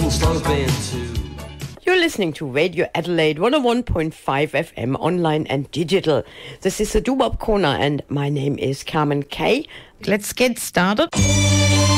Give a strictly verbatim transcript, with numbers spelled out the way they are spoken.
sloping too. You're listening to Radio Adelaide one oh one point five F M, online and digital. This is the Doo-Wop Corner and my name is Carmen Kay. Let's get started.